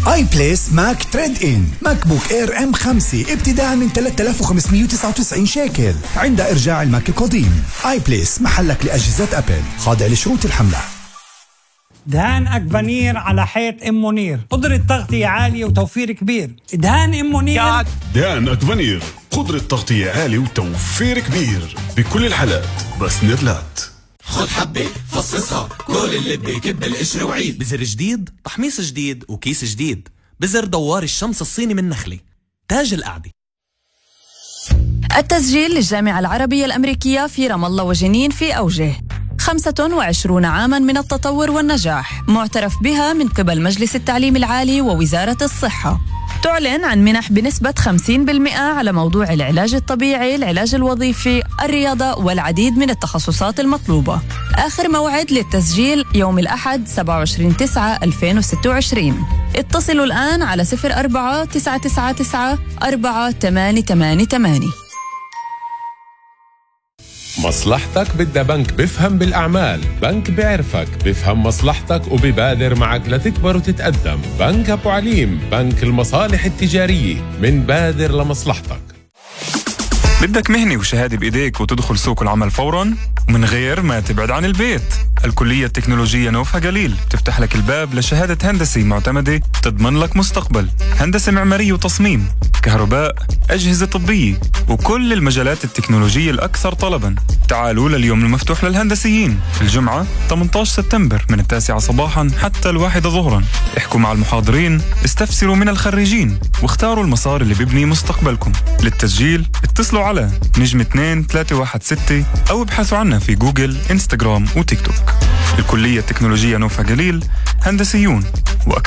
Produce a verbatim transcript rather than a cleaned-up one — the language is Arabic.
اي بليس ماك تريد ان ماك بوك اير ام خمسة ابتداء من ثلاثة آلاف وخمسمية وتسعة وتسعين شيكل عند ارجاع الماك القديم. اي بليس محلك لاجهزة ابل، خاضع لشروط الحملة. دهان أكفانير على حيط أم منير، قدرة تغطية عالية وتوفير كبير. دهان أم منير. دهان أكفانير، قدرة تغطية عالية وتوفير كبير بكل الحالات. بس نيرلات. خد حبة فصصها، كل اللي بيكب القشر وعيد. بزر جديد، تحميص جديد وكيس جديد. بزر دوار الشمس الصيني من نخلة، تاج القعدة. التسجيل للجامعة العربية الأمريكية في رام الله وجنين في أوجه. خمسة وعشرون عاماً من التطور والنجاح، معترف بها من قبل مجلس التعليم العالي ووزارة الصحة. تعلن عن منح بنسبة خمسين بالمئة على موضوع العلاج الطبيعي، العلاج الوظيفي، الرياضة والعديد من التخصصات المطلوبة. آخر موعد للتسجيل يوم الأحد سبعة وعشرين تسعة ألفين وستة وعشرين. اتصلوا الآن على صفر أربعة تسعة تسعة تسعة أربعة ثمانية ثمانية ثمانية. مصلحتك بدها بنك بفهم بالأعمال، بنك بيعرفك، بفهم مصلحتك وبيبادر معك لتكبر وتتقدم. بنك أبو عليم، بنك المصالح التجارية، من بادر لمصلحتك. بدك مهنة وشهادة بإيديك وتدخل سوق العمل فوراً ومن غير ما تبعد عن البيت. الكلية التكنولوجية نوفها جليل تفتح لك الباب لشهادة هندسي معتمدة تضمن لك مستقبل. هندسة معمارية وتصميم، كهرباء، أجهزة طبية وكل المجالات التكنولوجية الأكثر طلباً. تعالوا لليوم المفتوح للهندسيين الجمعة ثمانية عشر سبتمبر من التاسعة صباحاً حتى الواحدة ظهراً. احكوا مع المحاضرين، استفسروا من الخريجين واختاروا المسار اللي بيبني مستقبلكم. للتسجيل اتصلوا على نجم اثنين ثلاثة واحد ستة أو ابحثوا عنا في جوجل، إنستغرام وتيك توك. الكلية التكنولوجية نوفا جليل، هندسيون